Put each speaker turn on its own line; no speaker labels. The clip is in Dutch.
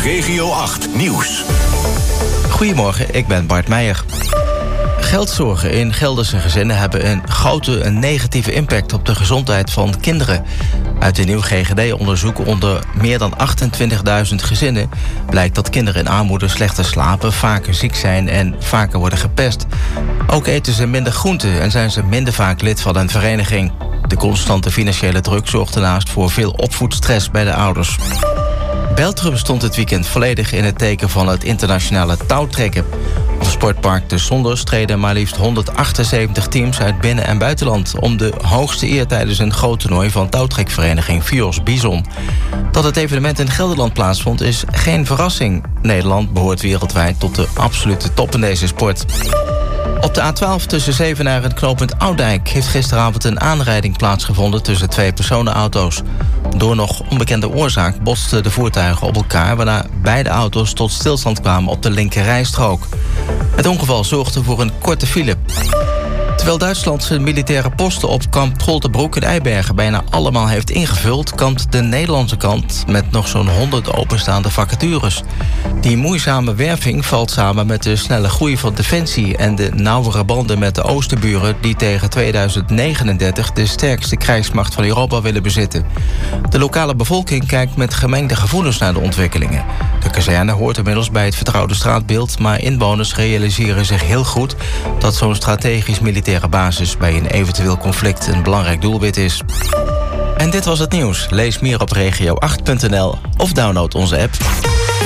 Regio 8 Nieuws.
Goedemorgen, ik ben Bart Meijer. Geldzorgen in Gelderse gezinnen hebben een grote en negatieve impact op de gezondheid van kinderen. Uit een nieuw GGD-onderzoek onder meer dan 28.000 gezinnen blijkt dat kinderen in armoede slechter slapen, vaker ziek zijn en vaker worden gepest. Ook eten ze minder groenten en zijn ze minder vaak lid van een vereniging. De constante financiële druk zorgt daarnaast voor veel opvoedstress bij de ouders. Beltrum stond het weekend volledig in het teken van het internationale touwtrekken. Op het sportpark De Sonders treden maar liefst 178 teams uit binnen- en buitenland om de hoogste eer tijdens een groot toernooi van touwtrekvereniging Vios Bison. Dat het evenement in Gelderland plaatsvond is geen verrassing. Nederland behoort wereldwijd tot de absolute top in deze sport. Op de A12 tussen Zevenaar en knooppunt Oudijk heeft gisteravond een aanrijding plaatsgevonden tussen twee personenauto's. Door nog onbekende oorzaak botsten de voertuigen op elkaar, waarna beide auto's tot stilstand kwamen op de linkerrijstrook. Het ongeval zorgde voor een korte file. Terwijl Duitsland zijn militaire posten op kamp Scholtebroek in Eibergen bijna allemaal heeft ingevuld, kampt de Nederlandse kant met nog zo'n 100 openstaande vacatures. Die moeizame werving valt samen met de snelle groei van Defensie en de nauwere banden met de Oosterburen die tegen 2039 de sterkste krijgsmacht van Europa willen bezitten. De lokale bevolking kijkt met gemengde gevoelens naar de ontwikkelingen. De kazerne hoort inmiddels bij het vertrouwde straatbeeld, maar inwoners realiseren zich heel goed dat zo'n strategisch militaire basis bij een eventueel conflict een belangrijk doelwit is. En dit was het nieuws. Lees meer op regio8.nl of download onze app.